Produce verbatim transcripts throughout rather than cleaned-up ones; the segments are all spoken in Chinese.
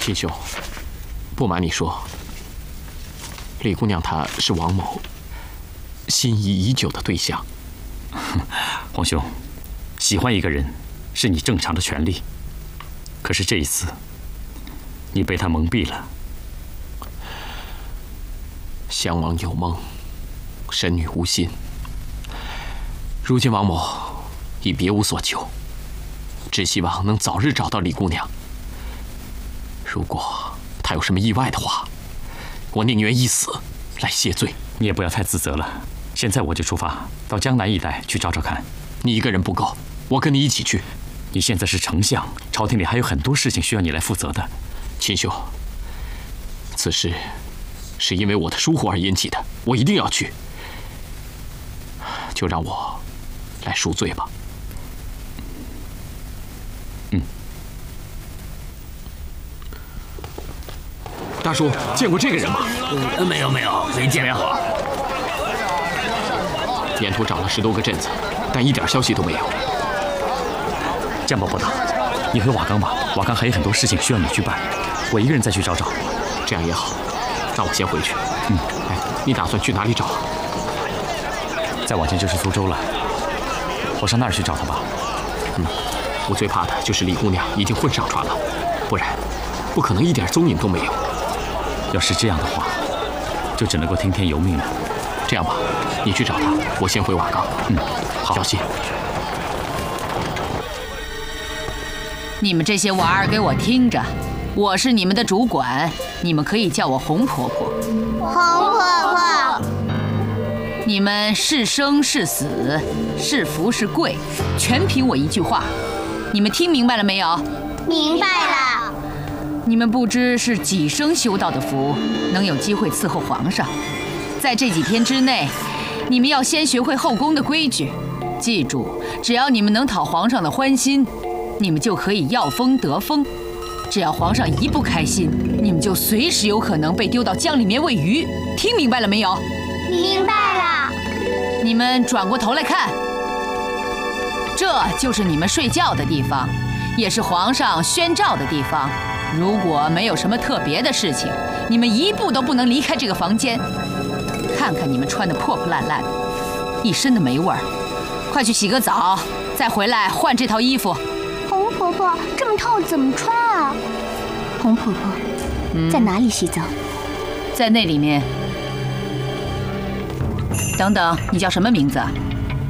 秦兄，不瞒你说，李姑娘她是王某心仪已久的对象。 皇兄，喜欢一个人是你正常的权利，可是这一次，你被他蒙蔽了。 襄王有梦，神女无心。如今王某已别无所求，只希望能早日找到李姑娘。如果她有什么意外的话，我宁愿一死来谢罪。 你也不要太自责了。现在我就出发到江南一带去找找看。 你一个人不够，我跟你一起去。 你现在是丞相，朝廷里还有很多事情需要你来负责的。 秦兄，此事是因为我的疏忽而引起的，我一定要去。就让我来赎罪吧。 嗯。 大叔，见过这个人吗？ 呃，没有没有，没见过。 沿途找了十多个镇子，但一点消息都没有。 江伯伯大，你回瓦岗吧，瓦岗还有很多事情需要你去办，我一个人再去找找。 这样也好，那我先回去。 嗯， 哎，你打算去哪里找？ 再往前就是苏州了，我上那儿去找他吧。 嗯，我最怕的就是李姑娘已经混上船了，不然不可能一点踪影都没有。 要是这样的话，就只能够听天由命了。 这样吧，你去找他，我先回瓦岗。 嗯，好， 小心。 你们这些娃儿给我听着，我是你们的主管，你们可以叫我红婆婆。 红婆婆， 你们是生是死，是福是贵，全凭我一句话。你们听明白了没有？ 明白了。 你们不知是几生修到的福，能有机会伺候皇上。在这几天之内，你们要先学会后宫的规矩。记住，只要你们能讨皇上的欢心，你们就可以要风得风。只要皇上一不开心，你们就随时有可能被丢到江里面喂鱼。听明白了没有？ 明白了。 你们转过头来看，这就是你们睡觉的地方，也是皇上宣诏的地方。如果没有什么特别的事情，你们一步都不能离开这个房间。看看你们穿得破破烂烂的，一身的霉味儿，快去洗个澡，再回来换这套衣服。 红婆婆，这么套怎么穿啊？ 红婆婆，嗯、在哪里洗澡？ 在那里面。等等，你叫什么名字啊？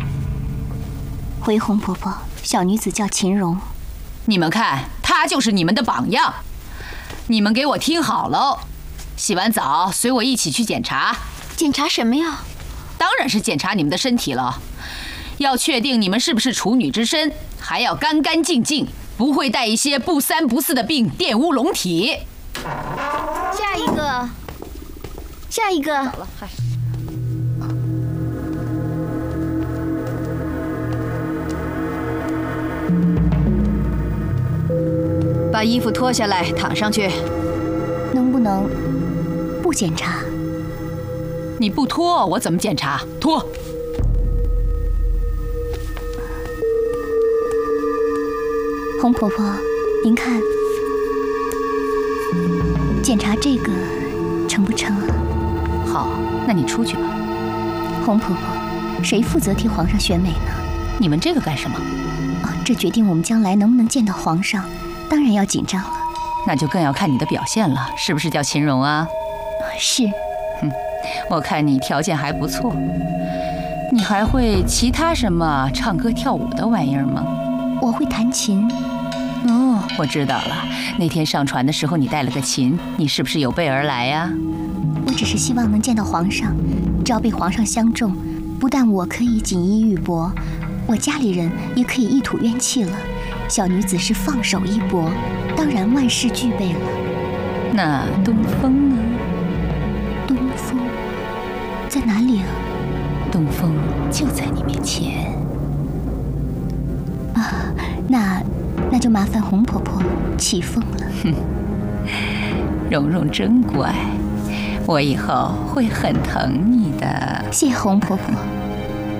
回红婆婆，小女子叫秦荣。 你们看，她就是你们的榜样。你们给我听好喽，洗完澡随我一起去检查。 检查什么呀？ 当然是检查你们的身体了，要确定你们是不是处女之身，还要干干净净，不会带一些不三不四的病玷污龙体。 下一个，下一个。 好了，嗨。把衣服脱下来，躺上去。 能不能不检查？ 你不脱，我怎么检查？脱。 红婆婆，您看，检查这个成不成啊？ 好，那你出去吧。 红婆婆，谁负责替皇上选美呢？ 你们这个干什么？ 啊，这决定我们将来能不能见到皇上，当然要紧张了。 那就更要看你的表现了，是不是叫秦荣啊？ 是。 哼，我看你条件还不错。你还会其他什么唱歌跳舞的玩意儿吗？ 我会弹琴。 哦，我知道了。那天上船的时候你带了个琴，你是不是有备而来呀？ 我只是希望能见到皇上，只要被皇上相中，不但我可以锦衣玉帛，我家里人也可以一吐怨气了。小女子是放手一搏，当然万事俱备了。 那东风呢？ 东风在哪里啊？ 东风就在你面前。 啊，那那就麻烦红婆婆起风了。 哼，蓉蓉真乖，我以后会很疼你的。 谢红婆婆。